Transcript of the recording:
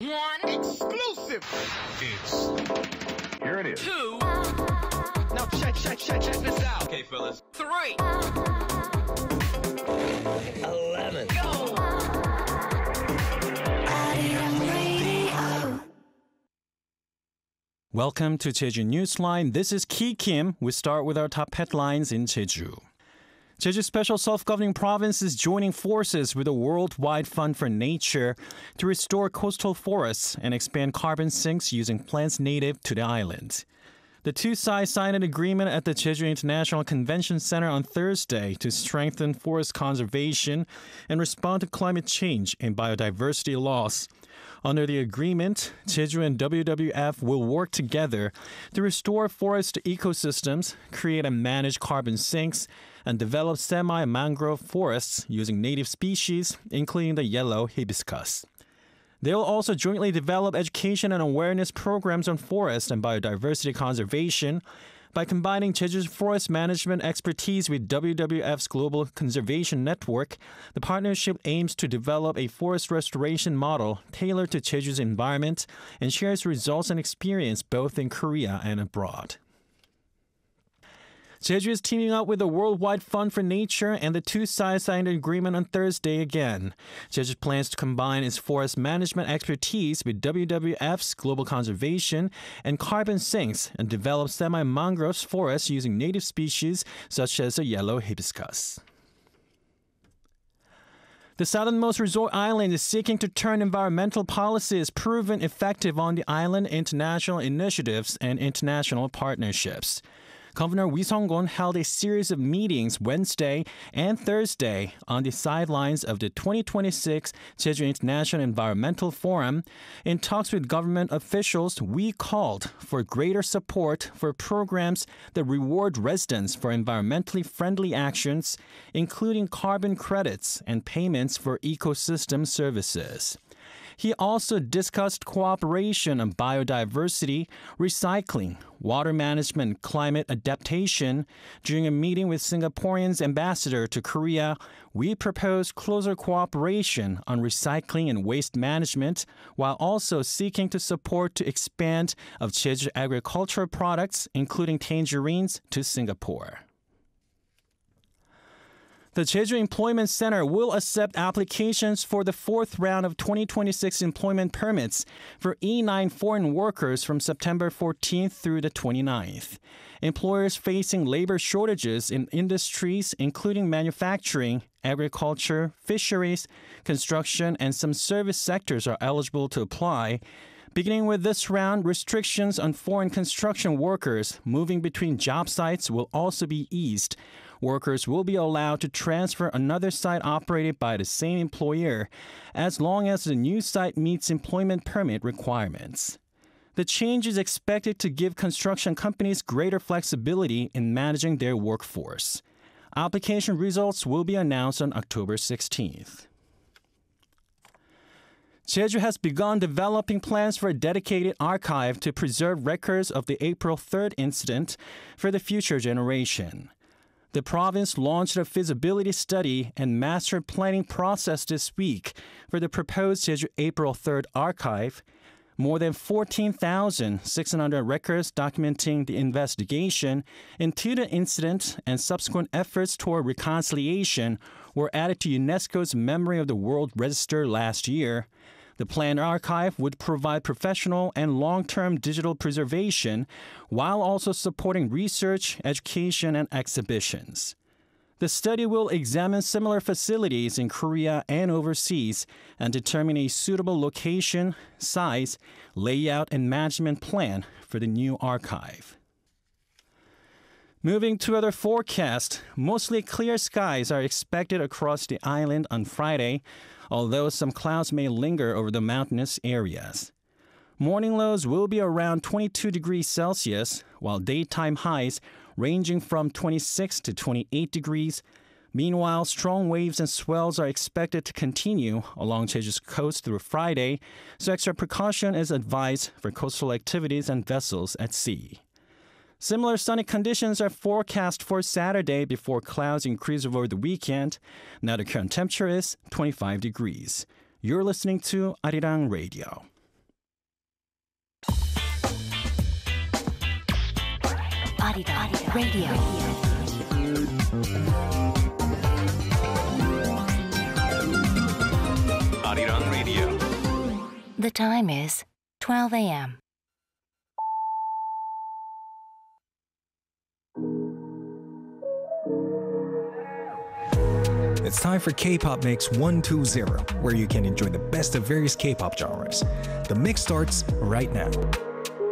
One exclusive. Here it is. Two. Now check this out. Okay, fellas. Three. 11. Go. Welcome to Jeju Newsline. This is Ki Kim. We start with our top headlines in Jeju. Jeju Special Self-Governing Province is joining forces with a worldwide fund for nature to restore coastal forests and expand carbon sinks using plants native to the island. The two sides signed an agreement at the Jeju International Convention Center on Thursday to strengthen forest conservation and respond to climate change and biodiversity loss. Under the agreement, Jeju and WWF will work together to restore forest ecosystems, create and manage carbon sinks, and develop semi-mangrove forests using native species, including the yellow hibiscus. They will also jointly develop education and awareness programs on forest and biodiversity conservation. By combining Jeju's forest management expertise with WWF's Global Conservation Network, the partnership aims to develop a forest restoration model tailored to Jeju's environment and shares results and experience both in Korea and abroad. Jeju is teaming up with the Worldwide Fund for Nature, and the two sides signed an agreement on Thursday again. Jeju plans to combine its forest management expertise with WWF's Global Conservation and carbon sinks and develop semi-mangrove forests using native species such as the yellow hibiscus. The southernmost resort island is seeking to turn environmental policies proven effective on the island international initiatives and international partnerships. Governor Wee Sung-gon held a series of meetings Wednesday and Thursday on the sidelines of the 2026 Jeju International Environmental Forum. In talks with government officials, Wee called for greater support for programs that reward residents for environmentally friendly actions, including carbon credits and payments for ecosystem services. He also discussed cooperation on biodiversity, recycling, water management, climate adaptation. During a meeting with Singapore's ambassador to Korea, we proposed closer cooperation on recycling and waste management, while also seeking to support to expand of Jeju agricultural products, including tangerines, to Singapore. The Jeju Employment Center will accept applications for the fourth round of 2026 employment permits for E9 foreign workers from September 14th through the 29th. Employers facing labor shortages in industries including manufacturing, agriculture, fisheries, construction, and some service sectors are eligible to apply. Beginning with this round, restrictions on foreign construction workers moving between job sites will also be eased. Workers will be allowed to transfer another site operated by the same employer as long as the new site meets employment permit requirements. The change is expected to give construction companies greater flexibility in managing their workforce. Application results will be announced on October 16th. Jeju has begun developing plans for a dedicated archive to preserve records of the April 3rd incident for the future generation. The province launched a feasibility study and master planning process this week for the proposed Jeju April 3rd archive. More than 14,600 records documenting the investigation into the incident and subsequent efforts toward reconciliation were added to UNESCO's Memory of the World Register last year. The planned archive would provide professional and long-term digital preservation while also supporting research, education, and exhibitions. The study will examine similar facilities in Korea and overseas and determine a suitable location, size, layout, and management plan for the new archive. Moving to other forecasts, mostly clear skies are expected across the island on Friday, although some clouds may linger over the mountainous areas. Morning lows will be around 22 degrees Celsius, while daytime highs ranging from 26 to 28 degrees. Meanwhile, strong waves and swells are expected to continue along Jeju's coast through Friday, so extra precaution is advised for coastal activities and vessels at sea. Similar sunny conditions are forecast for Saturday before clouds increase over the weekend. Now the current temperature is 25 degrees. You're listening to Arirang Radio. Arirang Radio. Arirang Radio. The time is 12 a.m. It's time for K-Pop Mix 120, where you can enjoy the best of various K-pop genres. The mix starts right now.